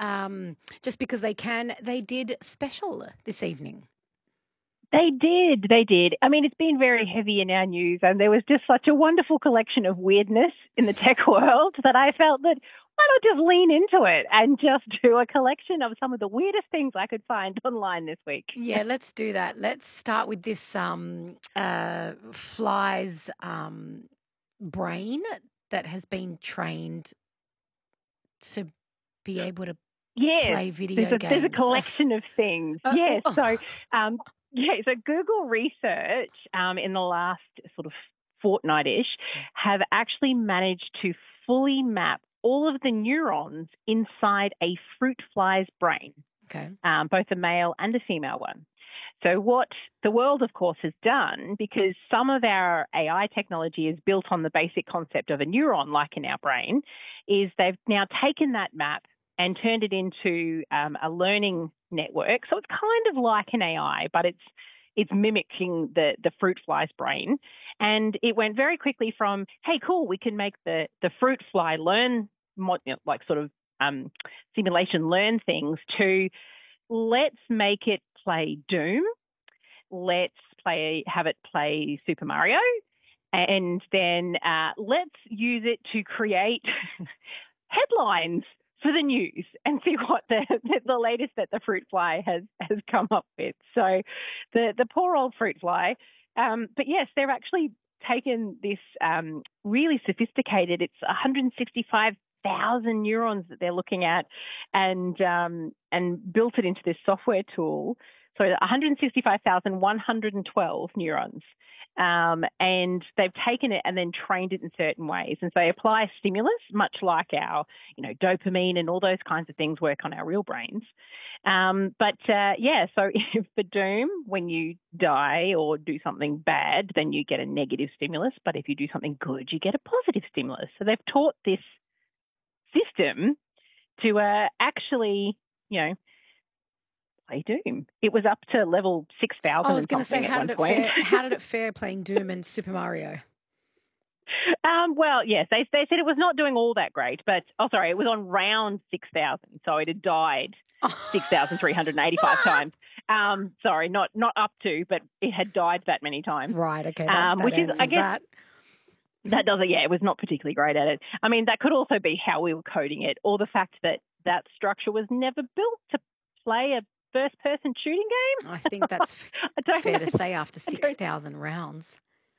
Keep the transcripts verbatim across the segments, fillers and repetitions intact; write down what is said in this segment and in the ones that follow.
um, just because they can, they did special this evening. They did. They did. I mean, it's been very heavy in our news, and there was just such a wonderful collection of weirdness in the tech world that I felt that why not just lean into it and just do a collection of some of the weirdest things I could find online this week. Yeah, let's do that. Let's start with this um, uh, fly's um, brain that has been trained to be able to Yes, play video there's a, games. there's a collection of things. Uh, yes, oh. so um, yeah, so Google Research um, in the last sort of fortnight-ish have actually managed to fully map all of the neurons inside a fruit fly's brain, Okay. um, both a male and a female one. So what the world, of course, has done, because some of our A I technology is built on the basic concept of a neuron, like in our brain, is they've now taken that map and turned it into um, a learning network. So it's kind of like an A I, but it's it's mimicking the, the fruit fly's brain. And it went very quickly from, hey, cool, we can make the, the fruit fly learn, like sort of um, simulation learn things, to let's make it play Doom, let's play have it play Super Mario, and then uh, let's use it to create headlines for the news and see what the the latest that the fruit fly has has come up with. So the the poor old fruit fly. Um, but yes, they've actually taken this um, really sophisticated, it's one hundred sixty-five thousand neurons that they're looking at, and um, and built it into this software tool. So one hundred sixty-five thousand one hundred twelve neurons. Um, and they've taken it and then trained it in certain ways. And so they apply stimulus, much like our, you know, dopamine and all those kinds of things work on our real brains. Um, but uh, yeah, so if for Doom, when you die or do something bad, then you get a negative stimulus. But if you do something good, you get a positive stimulus. So they've taught this system to uh, actually, you know, play Doom. It was up to level six thousand. I was going to say, how at did one it point. fare? How did it fare playing Doom and Super Mario? Um, well, yes, they they said it was not doing all that great, but oh, sorry, it was on round six thousand, so it had died six thousand three hundred eighty-five times. Um, sorry, not not up to, but it had died that many times. Right. Okay. That, um, that which is, I guess. That. That does it, yeah, it was not particularly great at it. I mean, that could also be how we were coding it, or the fact that that structure was never built to play a first-person shooting game. I think that's I fair know. to say after six thousand rounds.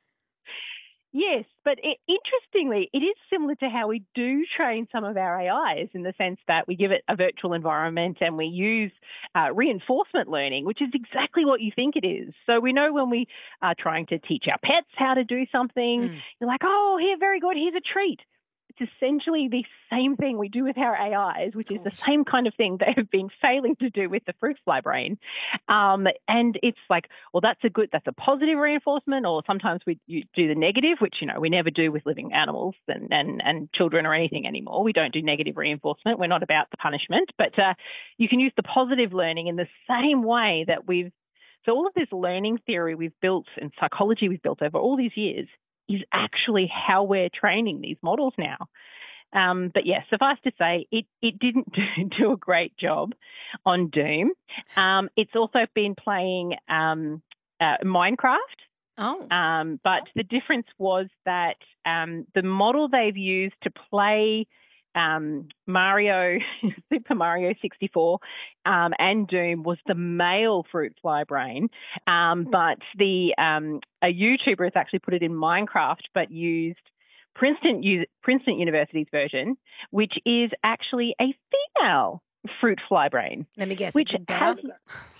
Yes, but it, interestingly, it is similar to how we do train some of our A Is, in the sense that we give it a virtual environment and we use uh, reinforcement learning, which is exactly what you think it is. So we know when we are trying to teach our pets how to do something, mm. you're like, oh, here, very good, here's a treat. It's essentially the same thing we do with our A Is, which is the same kind of thing they have been failing to do with the fruit fly brain. Um, and it's like, well, that's a good, that's a positive reinforcement, or sometimes we you do the negative, which, you know, we never do with living animals and, and, and children or anything anymore. We don't do negative reinforcement. We're not about the punishment, but uh, you can use the positive learning in the same way that we've, so all of this learning theory we've built and psychology we've built over all these years is actually how we're training these models now. Um, but yes, yeah, suffice to say, it, it didn't do, do a great job on Doom. Um, it's also been playing um, uh, Minecraft. Oh. Um, but the difference was that um, the model they've used to play um, Mario, Super Mario sixty-four um, and Doom was the male fruit fly brain. Um, but the um, a YouTuber has actually put it in Minecraft, but used Princeton, Princeton University's version, which is actually a female fruit fly brain. Let me guess, which it did better? Has,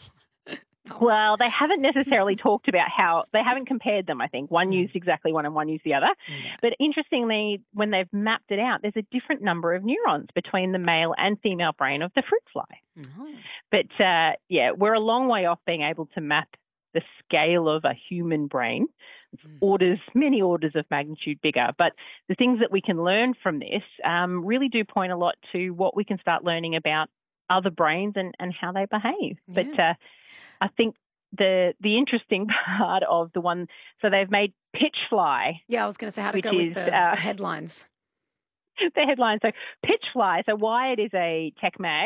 well, they haven't necessarily talked about how, they haven't compared them, I think. One mm. used exactly one and one used the other. Yeah. But interestingly, when they've mapped it out, there's a different number of neurons between the male and female brain of the fruit fly. Mm-hmm. But, uh, yeah, we're a long way off being able to map the scale of a human brain. Mm. Orders, many orders of magnitude bigger. But the things that we can learn from this um, really do point a lot to what we can start learning about other brains and, and how they behave. Yeah. But uh, I think the the interesting part of the one, so they've made Pitch Fly. Yeah, I was going to say how to go is, with the uh, headlines. The headline. So Pitch Fly, so Wired is a tech mag.